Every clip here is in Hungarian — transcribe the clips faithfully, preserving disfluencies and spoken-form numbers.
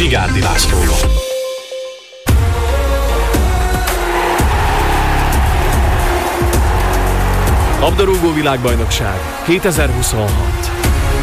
Szigárdi Lászlóval. Labdarúgó világbajnokság kétezer-huszonhat.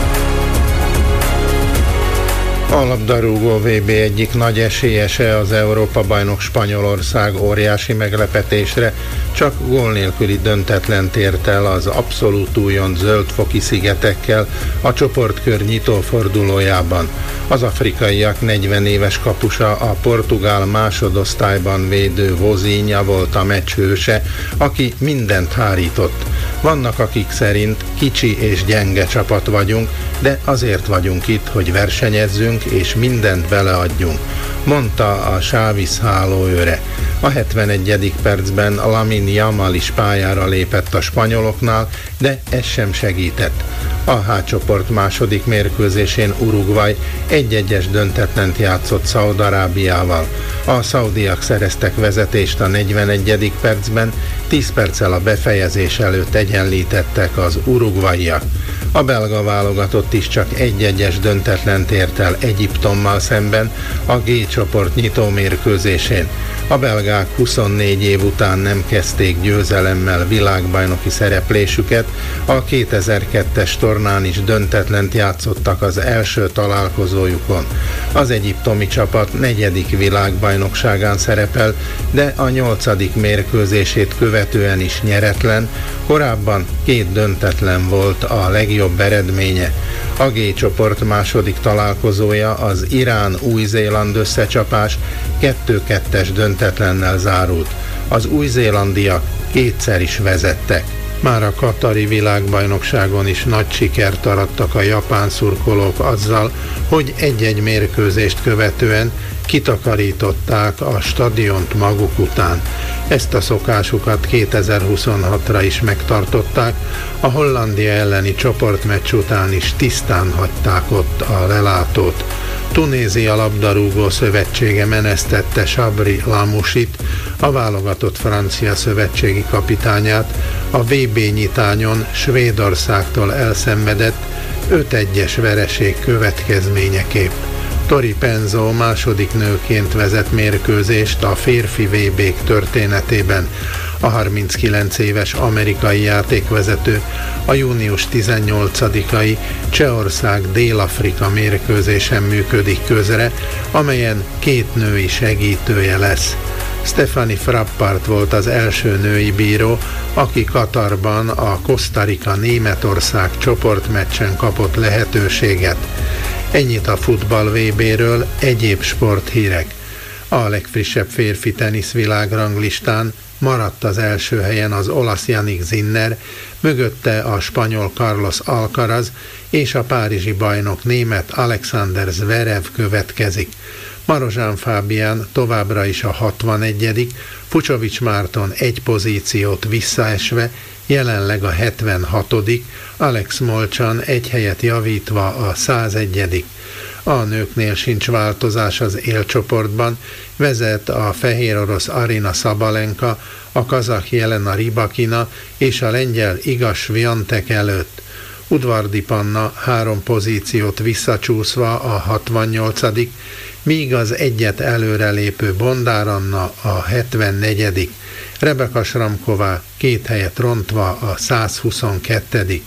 A labdarúgó vé bé egyik nagy esélyese, az Európa-bajnok Spanyolország óriási meglepetésre csak gól nélküli döntetlent ért el az abszolút újonc Zöld-foki szigetekkel a csoportkör nyitófordulójában. Az afrikaiak negyven éves kapusa, a portugál másodosztályban védő Vozinha volt a meccs hőse, aki mindent hárított. Vannak, akik szerint kicsi és gyenge csapat vagyunk, de azért vagyunk itt, hogy versenyezzünk és mindent beleadjunk, mondta a Sávisz hálóőre. A hetvenegyedik percben Lamine Yamal is pályára lépett a spanyoloknál, de ez sem segített. A H-csoport második mérkőzésén Uruguay egy-egyes döntetlent játszott Szaúd-Arábiával. A szaudiak szereztek vezetést a negyvenegyedik percben, tíz perccel a befejezés előtt egyenlítettek az uruguayiak. A belga válogatott is csak egy-egyes döntetlent ért el Egyiptommal szemben a G-csoport nyitó mérkőzésén. A belgák huszonnégy év után nem kezdték győzelemmel világbajnoki szereplésüket, a kétezer-kettes tornán is döntetlent játszottak az első találkozójukon. Az egyiptomi csapat negyedik világbajnokságán szerepel, de a nyolcadik mérkőzését követően is nyeretlen, korábban két döntetlen volt a legjobb eredménye. A G-csoport második találkozója, az Irán-Új-Zéland összecsapás kettő-kettes döntetlennel zárult. Az új-zélándiak kétszer is vezettek. Már a katari világbajnokságon is nagy sikert arattak a japán szurkolók azzal, hogy egy-egy mérkőzést követően kitakarították a stadiont maguk után. Ezt a szokásukat kétezer-huszonhatra is megtartották, a Hollandia elleni csoportmeccs után is tisztán hagyták ott a lelátót. Tunézia labdarúgó szövetsége menesztette Sabri Lamouchit, a válogatott francia szövetségi kapitányát, a vé bé nyitányon Svédországtól elszenvedett öt egyes vereség következményeképp. Tori Penzo második nőként vezet mérkőzést a férfi vé bék történetében. A harminckilenc éves amerikai játékvezető a június tizennyolcadikai Csehország-Dél-Afrika mérkőzésen működik közre, amelyen két női segítője lesz. Stephanie Frappart volt az első női bíró, aki Katarban a Costa Rica-Németország csoportmeccsen kapott lehetőséget. Ennyit a futball vé béről, egyéb sporthírek. A legfrissebb férfi tenisz világranglistán maradt az első helyen az olasz Jannik Sinner, mögötte a spanyol Carlos Alcaraz és a párizsi bajnok német Alexander Zverev következik. Marozsán Fábián továbbra is a hatvanegyedik, Fucsovics Márton egy pozíciót visszaesve, jelenleg a hetvenhatodik, Alex Molchan egy helyet javítva a százegyedik. A nőknél sincs változás az élcsoportban, vezet a fehérorosz Arina Sabalenka, a kazah Jelena Rybakina és a lengyel Iga Swiatek előtt. Udvardi Panna három pozíciót visszacsúszva a hatvannyolcadik, míg az egyet előrelépő Bondár Anna a hetvennegyedik. Rebeka Sramková két helyet rontva a százhuszonkettő.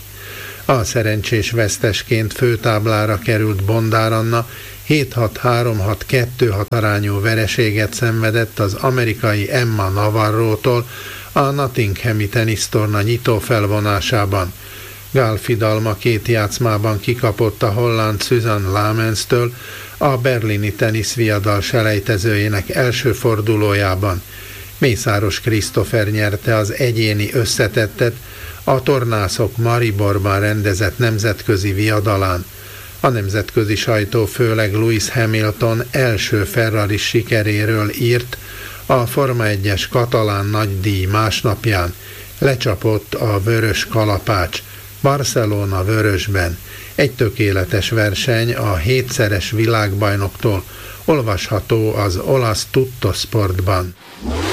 A szerencsés vesztesként főtáblára került Bondár Anna hét hat három hat kettő hat arányú vereséget szenvedett az amerikai Emma Navarrótól a Nottinghami tenisztorna nyitó felvonásában. Gál Fidalma két játszmában kikapott a holland Susan Lamens-től a berlini teniszviadal selejtezőjének első fordulójában. Mészáros Krisztofer nyerte az egyéni összetettet a tornászok Mariborban rendezett nemzetközi viadalán. A nemzetközi sajtó főleg Lewis Hamilton első Ferrari sikeréről írt a Forma egyes katalán nagydíj másnapján. Lecsapott a vörös kalapács, Barcelona vörösben. Egy tökéletes verseny a hétszeres világbajnoktól, olvasható az olasz Tuttosportban.